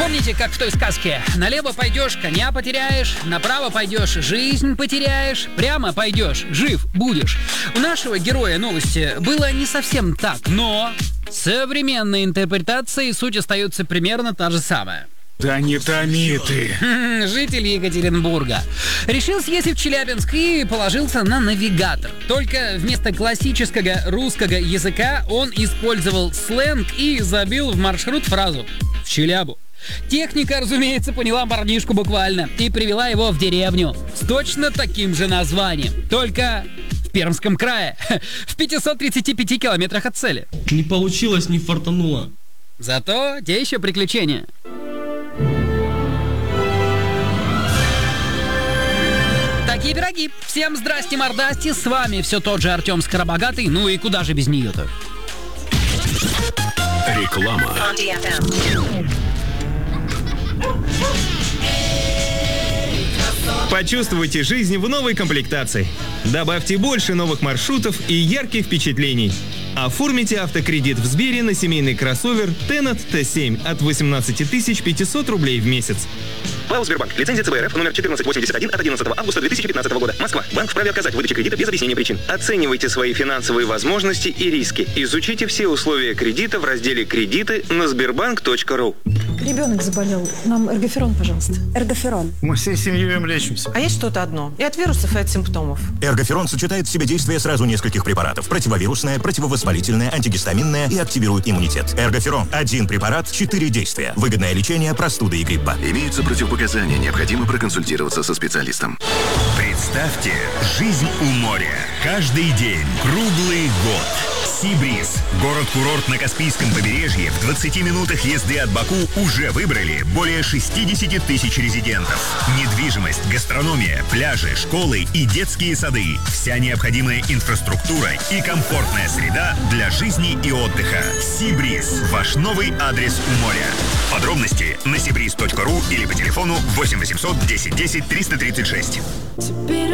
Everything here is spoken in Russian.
Помните, как в той сказке? Налево пойдешь, коня потеряешь, направо пойдешь, жизнь потеряешь, прямо пойдешь, жив будешь. У нашего героя новости было не совсем так, но современной интерпретацией суть остается примерно та же самая. Да не томи ты. Житель Екатеринбурга решил съездить в Челябинск и положился на навигатор. Только вместо классического русского языка он использовал сленг и забил в маршрут фразу «в Челябу». Техника, разумеется, поняла парнишку буквально и привела его в деревню с точно таким же названием, только в Пермском крае, в 535 километрах от цели. Не получилось, не фартануло. Зато те еще приключения. Такие пироги. Всем здрасте, мордасти. С вами все тот же Артем Скоробогатый. Ну и куда же без нее-то? Реклама. Почувствуйте жизнь в новой комплектации. Добавьте больше новых маршрутов и ярких впечатлений. Оформите автокредит в Сбере на семейный кроссовер Tenat T7 от 18 500 рублей в месяц. ПАО «Сбербанк». Лицензия ЦБ РФ номер 1481 от 11 августа 2015 года. Москва. Банк вправе отказать в выдаче кредита без объяснения причин. Оценивайте свои финансовые возможности и риски. Изучите все условия кредита в разделе «Кредиты» на sberbank.ru. Ребенок заболел. Нам эргоферон, пожалуйста. Эргоферон. Мы всей семьей им лечимся. А есть что-то одно. И от вирусов, и от симптомов. Эргоферон сочетает в себе действие сразу нескольких препаратов. Противовирусное, противовоспалительное, антигистаминное и активирует иммунитет. Эргоферон. Один препарат, 4 действия. Выгодное лечение простуды и гриппа. Имеются противопоказания, необходимо проконсультироваться со специалистом. Представьте, жизнь у моря. Каждый день, круглый год. Сибриз. Город-курорт на Каспийском побережье в 20 минутах езды от Баку уже выбрали более 60 тысяч резидентов. Недвижимость, гастрономия, пляжи, школы и детские сады. Вся необходимая инфраструктура и комфортная среда для жизни и отдыха. Сибриз. Ваш новый адрес у моря. Подробности на sibriz.ru или по телефону 8 800 10 10 336. Теперь